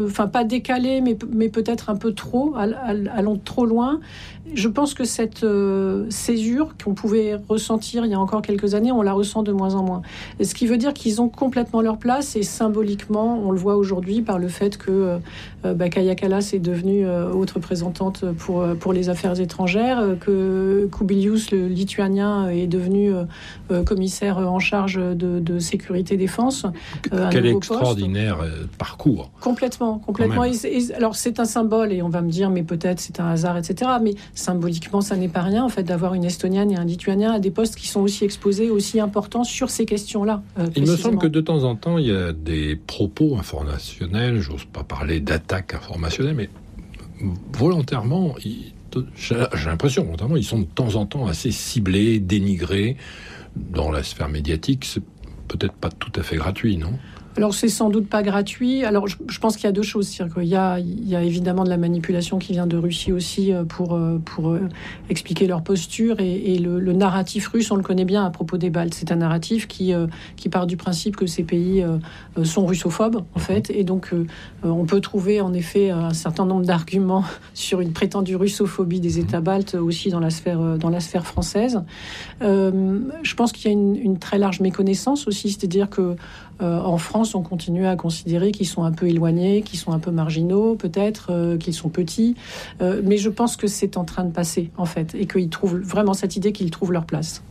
enfin pas décalé, mais peut-être un peu trop, allant trop loin. Je pense que cette césure qu'on pouvait ressentir il y a encore quelques années, on la ressent de moins en moins. Ce qui veut dire qu'ils ont complètement leur place, et symboliquement, on le voit aujourd'hui par le fait que Kaja Kallas est devenue haute représentante pour les affaires étrangères, que Kubilius, le lituanien, est devenu commissaire en charge de sécurité défense. Quel extraordinaire parcours. Complètement. Alors c'est un symbole, et on va me dire, mais peut-être c'est un hasard, etc. Mais symboliquement, ça n'est pas rien, en fait, d'avoir une Estonienne et un Lituanien à des postes qui sont aussi exposés, aussi importants sur ces questions-là. Il me semble que de temps en temps, il y a des propos informationnels, j'ose pas parler d'attaque informationnelle, mais volontairement, j'ai l'impression, volontairement, ils sont de temps en temps assez ciblés, dénigrés. Dans la sphère médiatique, c'est peut-être pas tout à fait gratuit, non ? Alors, c'est sans doute pas gratuit. Alors, je pense qu'il y a deux choses. C'est-à-dire qu'il y a évidemment de la manipulation qui vient de Russie aussi pour expliquer leur posture. Et le narratif russe, on le connaît bien à propos des Baltes. C'est un narratif qui part du principe que ces pays sont russophobes, en fait. Et donc, on peut trouver, en effet, un certain nombre d'arguments sur une prétendue russophobie des États baltes aussi dans la sphère française. Je pense qu'il y a une très large méconnaissance aussi. C'est-à-dire que en France, on continue à considérer qu'ils sont un peu éloignés, qu'ils sont un peu marginaux, peut-être, qu'ils sont petits. Mais je pense que c'est en train de passer, en fait, et qu'ils trouvent vraiment cette idée qu'ils trouvent leur place.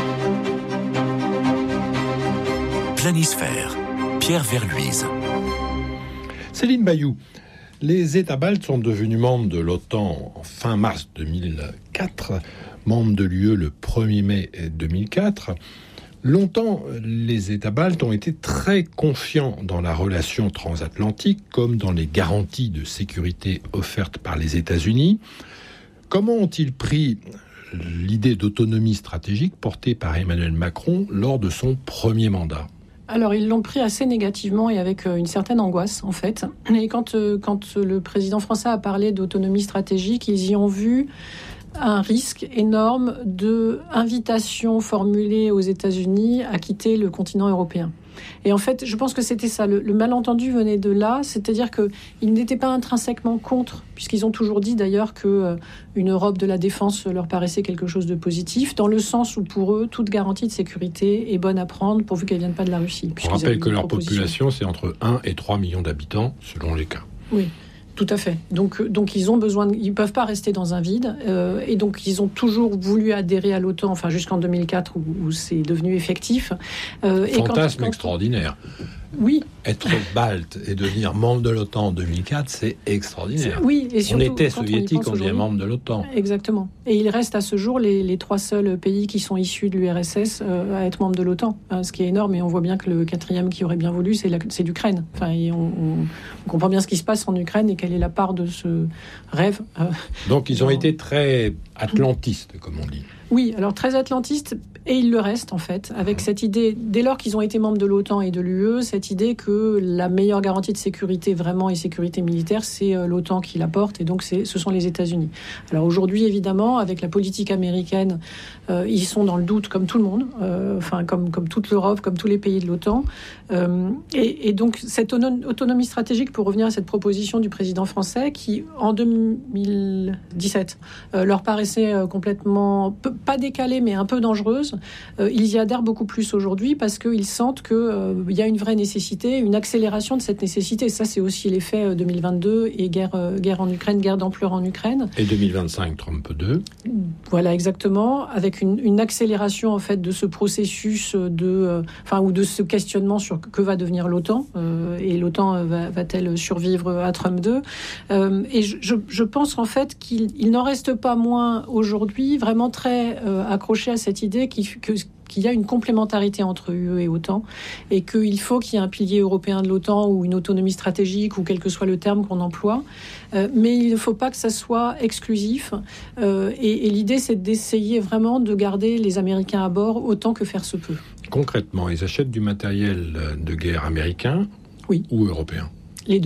Planisphère, Pierre Verluise. Céline Bayou, les États baltes sont devenus membres de l'OTAN en fin mars 2004, membres de l'UE le 1er mai 2004. Longtemps, les États baltes ont été très confiants dans la relation transatlantique, comme dans les garanties de sécurité offertes par les États-Unis. Comment ont-ils pris l'idée d'autonomie stratégique portée par Emmanuel Macron lors de son premier mandat ? Alors, ils l'ont pris assez négativement et avec une certaine angoisse, en fait. Et quand le président français a parlé d'autonomie stratégique, ils y ont vu un risque énorme d'invitation formulée aux États-Unis à quitter le continent européen. Et en fait, je pense que c'était ça. Le malentendu venait de là, c'est-à-dire qu'ils n'étaient pas intrinsèquement contre, puisqu'ils ont toujours dit d'ailleurs qu'une Europe de la défense leur paraissait quelque chose de positif, dans le sens où pour eux, toute garantie de sécurité est bonne à prendre pourvu qu'elle ne vienne pas de la Russie. On rappelle que leur population, c'est entre 1 et 3 millions d'habitants, selon les cas. Oui. Tout à fait. Donc ils ont besoin, ils peuvent pas rester dans un vide, et donc ils ont toujours voulu adhérer à l'OTAN, enfin jusqu'en 2004 où c'est devenu effectif. Fantasme extraordinaire. Oui. Être balte et devenir membre de l'OTAN en 2004, c'est extraordinaire. Oui, et surtout, on était soviétique, on devient membre de l'OTAN. Exactement. Et il reste à ce jour les 3 seuls pays qui sont issus de l'URSS à être membres de l'OTAN, ce qui est énorme. Et on voit bien que le 4e qui aurait bien voulu, c'est l'Ukraine. Enfin, on comprend bien ce qui se passe en Ukraine et quelle est la part de ce rêve. Donc ils ont été très atlantistes, comme on dit. Oui, alors très atlantistes, et ils le restent en fait, avec cette idée, dès lors qu'ils ont été membres de l'OTAN et de l'UE, cette idée que la meilleure garantie de sécurité vraiment et sécurité militaire, c'est l'OTAN qui l'apporte, et donc ce sont les États-Unis. Alors aujourd'hui, évidemment, avec la politique américaine, ils sont dans le doute comme tout le monde, comme toute l'Europe, comme tous les pays de l'OTAN. Et donc cette autonomie stratégique, pour revenir à cette proposition du président français, qui en 2017 leur paraissait complètement, pas décalée, mais un peu dangereuse, ils y adhèrent beaucoup plus aujourd'hui parce qu'ils sentent qu'il y a une vraie nécessité, une accélération de cette nécessité. Ça, c'est aussi l'effet 2022 et guerre en Ukraine, guerre d'ampleur en Ukraine. Et 2025, Trump 2. Voilà, exactement, avec une accélération en fait de ce processus ou de ce questionnement sur que va devenir l'OTAN, et l'OTAN va-t-elle survivre à Trump 2. Et je pense en fait qu'il n'en reste pas moins aujourd'hui vraiment très accroché à cette idée qu'il y a une complémentarité entre UE et OTAN, et qu'il faut qu'il y ait un pilier européen de l'OTAN ou une autonomie stratégique, ou quel que soit le terme qu'on emploie, mais il ne faut pas que ça soit exclusif, et l'idée c'est d'essayer vraiment de garder les Américains à bord autant que faire se peut. Concrètement, ils achètent du matériel de guerre américain, oui, ou européen? Les deux.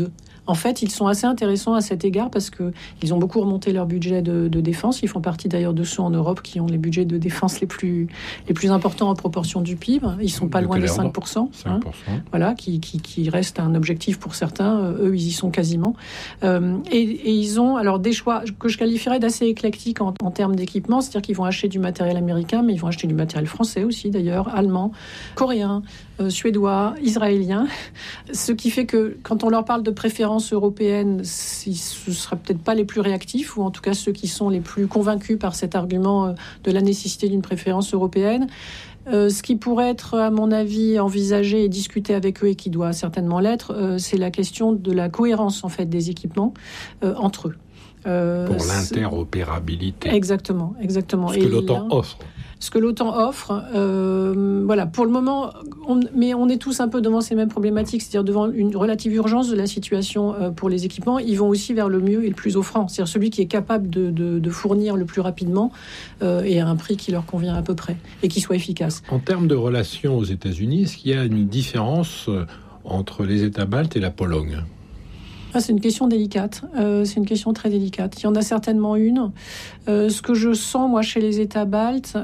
En fait, ils sont assez intéressants à cet égard parce qu'ils ont beaucoup remonté leur budget de défense. Ils font partie d'ailleurs de ceux en Europe qui ont les budgets de défense les plus importants en proportion du PIB. Ils ne sont pas loin des 5%. 5%. Voilà, qui reste un objectif pour certains. Eux, ils y sont quasiment. Et ils ont alors des choix que je qualifierais d'assez éclectiques en termes d'équipement. C'est-à-dire qu'ils vont acheter du matériel américain, mais ils vont acheter du matériel français aussi d'ailleurs, allemand, coréen, suédois, israélien. Ce qui fait que quand on leur parle de préférence européenne, ce ne sera peut-être pas les plus réactifs, ou en tout cas ceux qui sont les plus convaincus par cet argument de la nécessité d'une préférence européenne. Ce qui pourrait être, à mon avis, envisagé et discuté avec eux, et qui doit certainement l'être, c'est la question de la cohérence en fait, des équipements entre eux. Pour l'interopérabilité. Exactement. Ce que l'OTAN offre. Ce que l'OTAN offre, voilà, pour le moment, on est tous un peu devant ces mêmes problématiques, c'est-à-dire devant une relative urgence de la situation pour les équipements. Ils vont aussi vers le mieux et le plus offrant, c'est-à-dire celui qui est capable de fournir le plus rapidement et à un prix qui leur convient à peu près et qui soit efficace. En termes de relations aux États-Unis, est-ce qu'il y a une différence entre les États baltes et la Pologne ? C'est une question délicate, c'est une question très délicate. Il y en a certainement une. Ce que je sens, moi, chez les États baltes,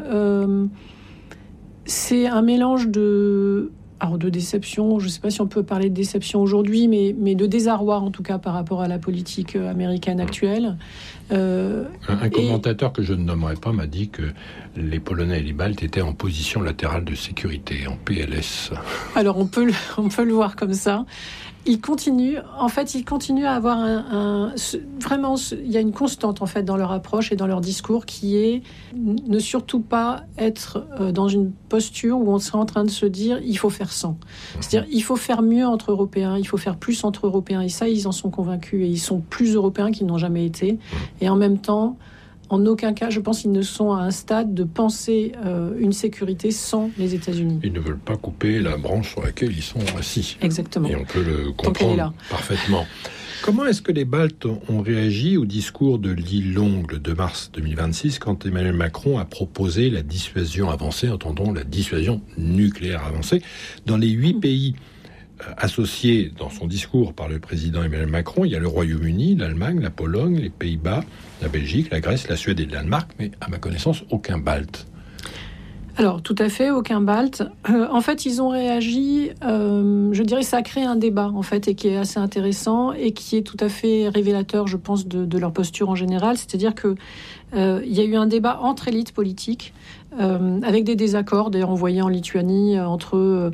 c'est un mélange de déception, je ne sais pas si on peut parler de déception aujourd'hui, mais de désarroi, en tout cas, par rapport à la politique américaine actuelle. Un commentateur que je ne nommerai pas m'a dit que les Polonais et les Baltes étaient en position latérale de sécurité, en PLS. Alors, on peut le voir comme ça. Il continue à avoir vraiment, il y a une constante en fait dans leur approche et dans leur discours qui est ne surtout pas être dans une posture où on serait en train de se dire il faut faire sans. C'est-à-dire il faut faire mieux entre Européens, il faut faire plus entre Européens, et ça ils en sont convaincus et ils sont plus Européens qu'ils n'ont jamais été. Et en même temps, en aucun cas, je pense qu'ils ne sont à un stade de penser une sécurité sans les États-Unis. Ils ne veulent pas couper la branche sur laquelle ils sont assis. Exactement. Et on peut le comprendre parfaitement. Comment est-ce que les Baltes ont réagi au discours de Lille-Longue de mars 2026 quand Emmanuel Macron a proposé la dissuasion avancée, entendons la dissuasion nucléaire avancée, dans les 8 pays associés dans son discours par le président Emmanuel Macron? Il y a le Royaume-Uni, l'Allemagne, la Pologne, les Pays-Bas, la Belgique, la Grèce, la Suède et le Danemark, mais à ma connaissance, aucun Balte. Alors, tout à fait, aucun Balte. En fait, ils ont réagi, je dirais, ça a créé un débat, en fait, et qui est assez intéressant, et qui est tout à fait révélateur, je pense, de leur posture en général. C'est-à-dire que il y a eu un débat entre élites politiques, avec des désaccords, d'ailleurs on voyait en Lituanie entre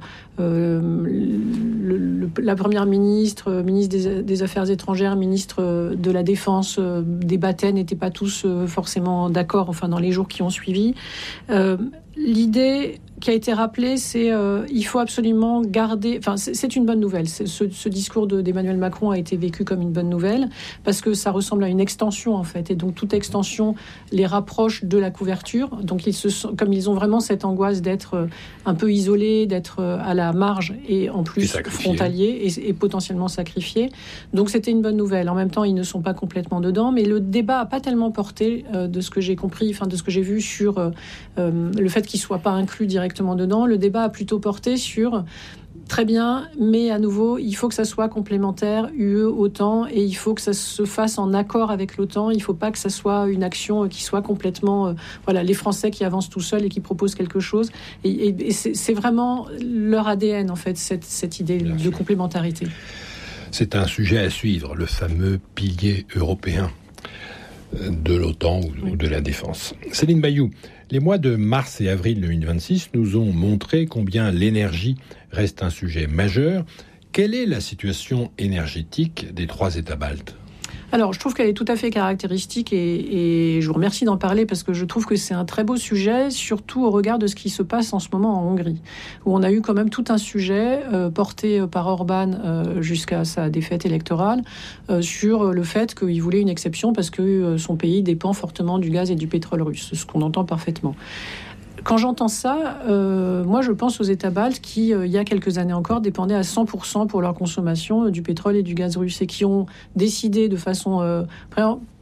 la première ministre, ministre des Affaires étrangères, ministre de la Défense, des batailles n'étaient pas tous forcément d'accord, enfin dans les jours qui ont suivi. L'idée qui a été rappelée, c'est il faut absolument garder... Enfin, c'est une bonne nouvelle. Ce discours d'Emmanuel Macron a été vécu comme une bonne nouvelle parce que ça ressemble à une extension, en fait. Et donc, toute extension les rapproche de la couverture. Donc, comme ils ont vraiment cette angoisse d'être un peu isolés, d'être à la marge et en plus frontaliers et potentiellement sacrifiés. Donc, c'était une bonne nouvelle. En même temps, ils ne sont pas complètement dedans. Mais le débat n'a pas tellement porté, de ce que j'ai compris, enfin, de ce que j'ai vu sur le fait qu'ils ne soient pas inclus directement dedans. Le débat a plutôt porté sur très bien, mais à nouveau, il faut que ça soit complémentaire, UE, OTAN, et il faut que ça se fasse en accord avec l'OTAN. Il ne faut pas que ça soit une action qui soit complètement... les Français qui avancent tout seuls et qui proposent quelque chose. Et c'est vraiment leur ADN, en fait, cette idée de complémentarité. C'est un sujet à suivre, le fameux pilier européen de l'OTAN ou de la défense. Céline Bayou, les mois de mars et avril 2026 nous ont montré combien l'énergie reste un sujet majeur. Quelle est la situation énergétique des 3 États baltes ? Alors, je trouve qu'elle est tout à fait caractéristique et je vous remercie d'en parler parce que je trouve que c'est un très beau sujet, surtout au regard de ce qui se passe en ce moment en Hongrie, où on a eu quand même tout un sujet porté par Orban jusqu'à sa défaite électorale sur le fait qu'il voulait une exception parce que son pays dépend fortement du gaz et du pétrole russe, ce qu'on entend parfaitement. Quand j'entends ça, moi je pense aux États baltes qui, il y a quelques années encore, dépendaient à 100% pour leur consommation du pétrole et du gaz russe et qui ont décidé de façon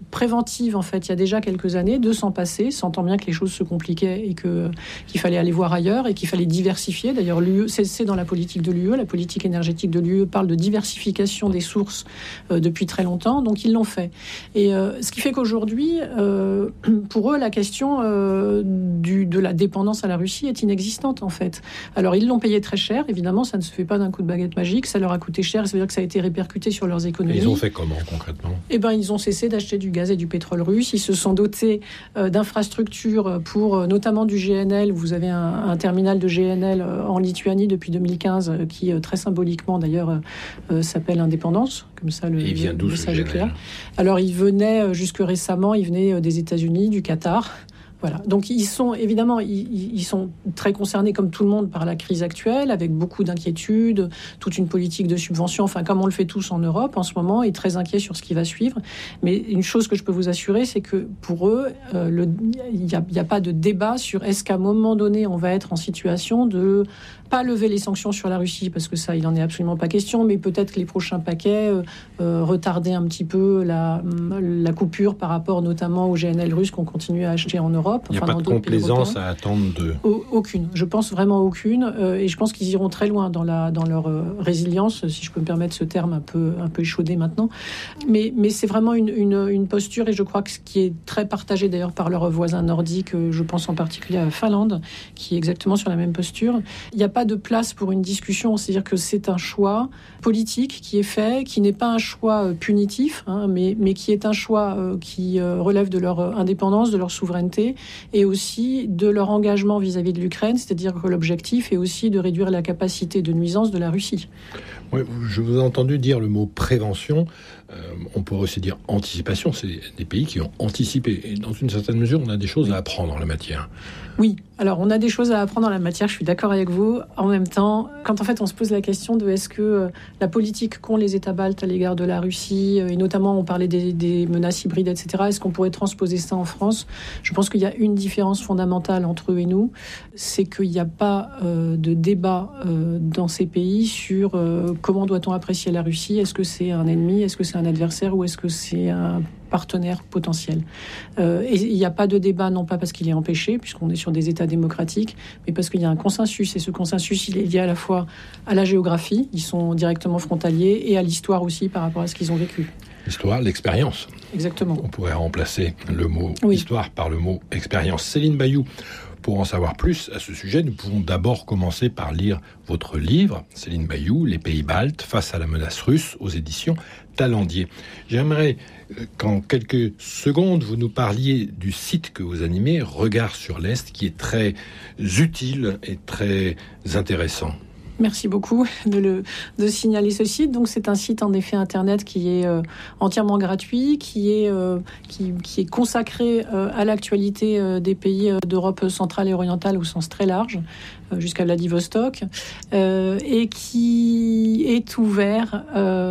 préventive, en fait, il y a déjà quelques années, de s'en passer, sentant bien que les choses se compliquaient et qu'il fallait aller voir ailleurs et qu'il fallait diversifier. D'ailleurs, l'UE, c'est dans la politique de l'UE. La politique énergétique de l'UE parle de diversification des sources depuis très longtemps. Donc, ils l'ont fait. Et ce qui fait qu'aujourd'hui, pour eux, la question de la dépendance à la Russie est inexistante, en fait. Alors, ils l'ont payé très cher. Évidemment, ça ne se fait pas d'un coup de baguette magique. Ça leur a coûté cher. Ça veut dire que ça a été répercuté sur leurs économies. Et ils ont fait comment, concrètement ? Eh bien, ils ont cessé d'acheter du gaz et du pétrole russe. Ils se sont dotés d'infrastructures pour notamment du GNL. Vous avez un terminal de GNL en Lituanie depuis 2015 qui, très symboliquement d'ailleurs, s'appelle Indépendance. Comme ça, le message est clair. Alors, il venait jusque récemment, il venait des États-Unis, du Qatar. Voilà. Donc ils sont évidemment ils sont très concernés comme tout le monde par la crise actuelle, avec beaucoup d'inquiétudes, toute une politique de subvention, enfin comme on le fait tous en Europe en ce moment, et très inquiets sur ce qui va suivre. Mais une chose que je peux vous assurer, c'est que pour eux, il n'y a pas de débat sur est-ce qu'à un moment donné on va être en situation de pas lever les sanctions sur la Russie, parce que ça, il n'en est absolument pas question, mais peut-être que les prochains paquets retarder un petit peu la coupure par rapport notamment au GNL russe qu'on continue à acheter en Europe. Il n'y a pas de complaisance à attendre de... Aucune. Je pense vraiment aucune. Et je pense qu'ils iront très loin dans leur résilience, si je peux me permettre ce terme un peu échaudé maintenant. Mais c'est vraiment une posture, et je crois que ce qui est très partagé d'ailleurs par leurs voisins nordiques, je pense en particulier à la Finlande, qui est exactement sur la même posture. Il n'y a pas de place pour une discussion, c'est-à-dire que c'est un choix politique qui est fait, qui n'est pas un choix punitif, mais qui est un choix qui relève de leur indépendance, de leur souveraineté, et aussi de leur engagement vis-à-vis de l'Ukraine, c'est-à-dire que l'objectif est aussi de réduire la capacité de nuisance de la Russie. Oui, je vous ai entendu dire le mot prévention, on pourrait aussi dire anticipation, c'est des pays qui ont anticipé, et dans une certaine mesure, on a des choses à apprendre en la matière. Oui, alors on a des choses à apprendre en la matière, je suis d'accord avec vous. En même temps, quand en fait on se pose la question de est-ce que la politique qu'ont les États baltes à l'égard de la Russie, et notamment on parlait des menaces hybrides, etc., est-ce qu'on pourrait transposer ça en France ? Je pense qu'il y a une différence fondamentale entre eux et nous, c'est qu'il n'y a pas de débat dans ces pays sur comment doit-on apprécier la Russie. Est-ce que c'est un ennemi, est-ce que c'est un adversaire, ou est-ce que c'est un partenaire potentiel. Et il n'y a pas de débat, non pas parce qu'il est empêché, puisqu'on est sur des États démocratiques, mais parce qu'il y a un consensus, et ce consensus, il est lié à la fois à la géographie, ils sont directement frontaliers, et à l'histoire aussi par rapport à ce qu'ils ont vécu. L'histoire, l'expérience. Exactement. On pourrait remplacer le mot histoire par le mot expérience. Céline Bayou, pour en savoir plus à ce sujet, nous pouvons d'abord commencer par lire votre livre, Céline Bayou, Les pays baltes face à la menace russe, aux éditions Talendier. J'aimerais qu'en quelques secondes, vous nous parliez du site que vous animez, Regard sur l'Est, qui est très utile et très intéressant. Merci beaucoup de signaler ce site. Donc c'est un site en effet internet qui est entièrement gratuit, qui est consacré à l'actualité des pays d'Europe centrale et orientale au sens très large, jusqu'à Vladivostok, et qui est ouvert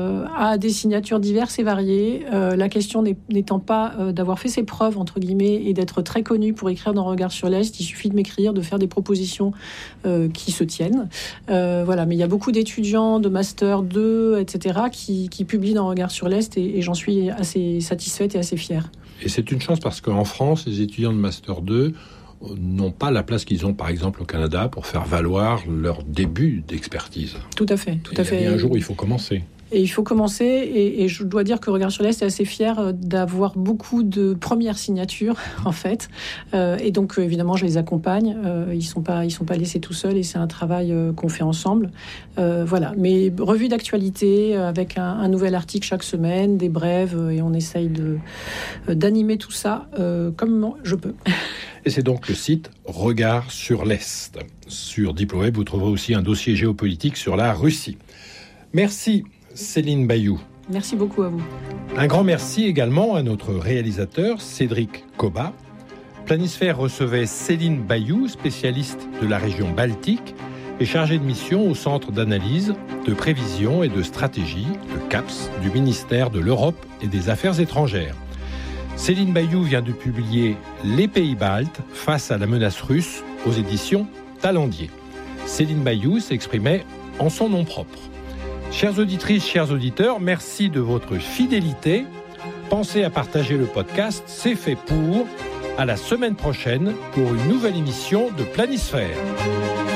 à des signatures diverses et variées. La question n'étant pas d'avoir fait ses preuves, entre guillemets, et d'être très connu pour écrire dans Regard sur l'Est. Il suffit de m'écrire, de faire des propositions qui se tiennent. Voilà, mais il y a beaucoup d'étudiants de Master 2, etc., qui publient dans Regard sur l'Est, et j'en suis assez satisfaite et assez fière. Et c'est une chance parce qu'en France, les étudiants de Master 2 n'ont pas la place qu'ils ont, par exemple, au Canada, pour faire valoir leur début d'expertise. Tout à fait, tout à fait. Et un jour, il faut commencer. Et il faut commencer, et je dois dire que Regard sur l'Est est assez fier d'avoir beaucoup de premières signatures, en fait. Et donc, évidemment, je les accompagne. Ils sont pas laissés tout seuls, et c'est un travail qu'on fait ensemble. Voilà. Mais revue d'actualité, avec un nouvel article chaque semaine, des brèves, et on essaye d'animer tout ça comme je peux. Et c'est donc le site Regard sur l'Est. Sur Diploweb, vous trouverez aussi un dossier géopolitique sur la Russie. Merci Céline Bayou. Merci beaucoup à vous. Un grand merci également à notre réalisateur Cédric Koba. Planisphère recevait Céline Bayou, spécialiste de la région Baltique et chargée de mission au Centre d'analyse, de prévision et de stratégie, le CAPS, du ministère de l'Europe et des Affaires étrangères. Céline Bayou vient de publier Les pays baltes face à la menace russe aux éditions Talendier. Céline Bayou s'exprimait en son nom propre. Chères auditrices, chers auditeurs, merci de votre fidélité. Pensez à partager le podcast, c'est fait pour. À la semaine prochaine pour une nouvelle émission de Planisphère.